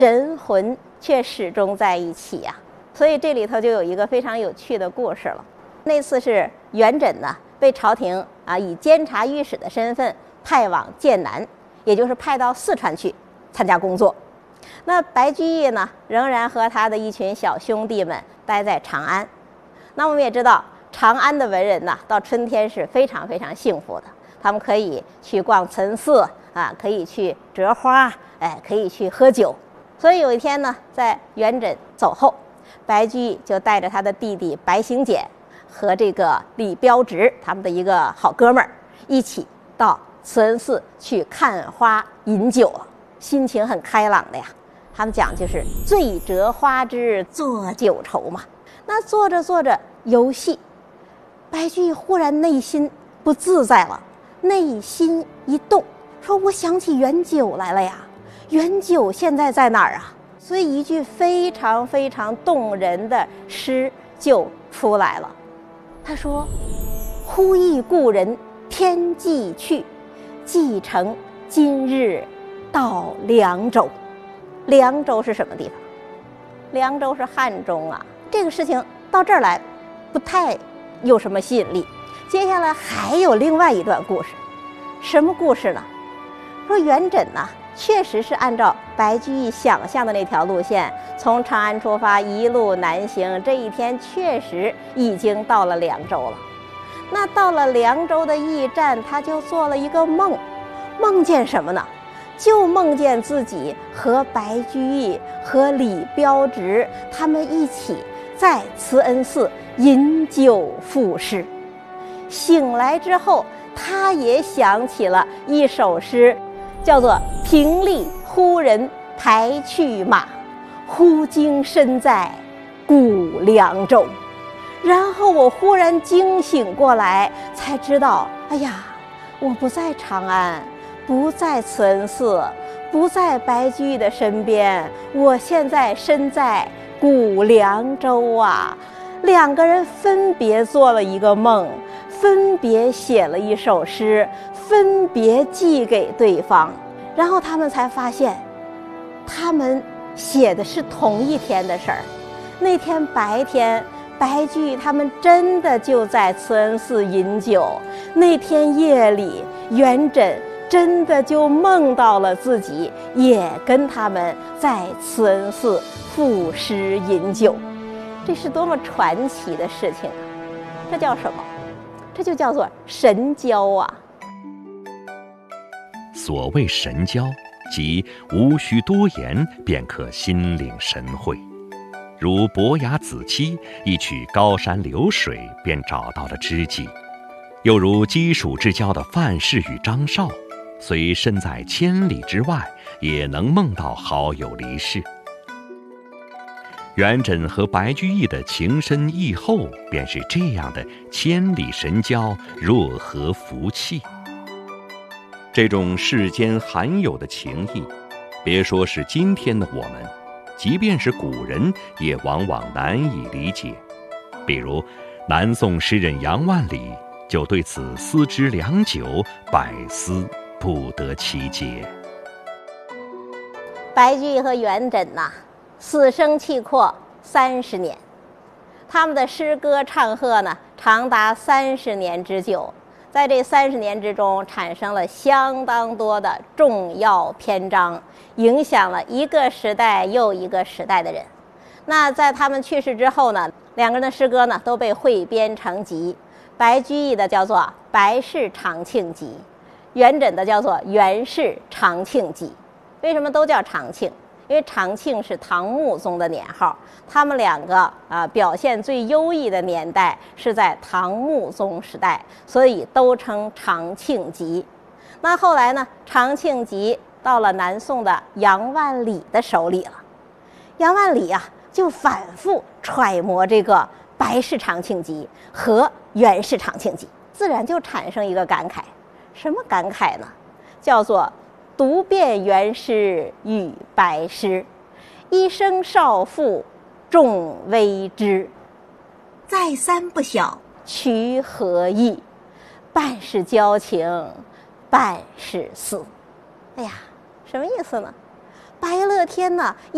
人魂却始终在一起呀。所以这里头就有一个非常有趣的故事了。那次是元稹呢被朝廷以监察御史的身份派往剑南，也就是派到四川去参加工作。那白居易呢仍然和他的一群小兄弟们待在长安。那我们也知道长安的文人呢到春天是非常非常幸福的，他们可以去逛岑寺可以去折花，可以去喝酒。所以有一天呢，在元稹走后，白居易就带着他的弟弟白行简和这个李标直他们的一个好哥们儿一起到慈恩寺去看花饮酒，心情很开朗的呀。他们讲就是醉折花枝作酒愁嘛。那做着做着游戏，白居易忽然内心不自在了，内心一动，说我想起元酒来了呀，元酒现在在哪儿啊？所以一句非常非常动人的诗就出来了。他说：忽忆故人天际去，寄程今日到凉州。凉州是什么地方？凉州是汉中啊。这个事情到这儿来不太有什么吸引力。接下来还有另外一段故事。什么故事呢？说元稹呢确实是按照白居易想象的那条路线，从长安出发一路南行，这一天确实已经到了凉州了。那到了凉州的驿站，他就做了一个梦。梦见什么呢？就梦见自己和白居易和李标直他们一起在慈恩寺饮酒赋诗。醒来之后，他也想起了一首诗，叫做平丽忽人排去马，忽惊身在古凉州。然后我忽然惊醒过来，才知道，哎呀，我不在长安，不在慈恩寺，不在白居易的身边，我现在身在古凉州啊。两个人分别做了一个梦，分别写了一首诗，分别寄给对方，然后他们才发现，他们写的是同一天的事儿。那天白天，白居易他们真的就在慈恩寺饮酒，那天夜里，元稹真的就梦到了自己也跟他们在慈恩寺赋诗饮酒。这是多么传奇的事情啊！这叫什么？这就叫做神交啊！ 所谓神交，即无需多言便可心领神会。如伯牙子期一曲高山流水便找到了知己，又如鸡黍之交的范氏与张绍，虽身在千里之外，也能梦到好友离世。元稹和白居易的情深意厚，便是这样的千里神交，若合福气。这种世间罕有的情谊，别说是今天的我们，即便是古人也往往难以理解。比如南宋诗人杨万里就对此思之良久，百思不得其解。 白居易和元稹呐，死生契阔30年，他们的诗歌唱和呢，长达30年之久。在这30年之中，产生了相当多的重要篇章，影响了一个时代又一个时代的人。那在他们去世之后呢，两个人的诗歌呢都被汇编成集。白居易的叫做《白氏长庆集》，元稹的叫做《元氏长庆集》。为什么都叫长庆？因为长庆是唐穆宗的年号，他们两个表现最优异的年代是在唐穆宗时代，所以都称长庆集。那后来呢，长庆集到了南宋的杨万里的手里了。杨万里就反复揣摩这个白氏长庆集和元氏长庆集，自然就产生一个感慨。什么感慨呢？叫做读遍元诗与白诗，一生少妇众微知。再三不晓曲何意，半是交情，半是思。哎呀，什么意思呢？白乐天呢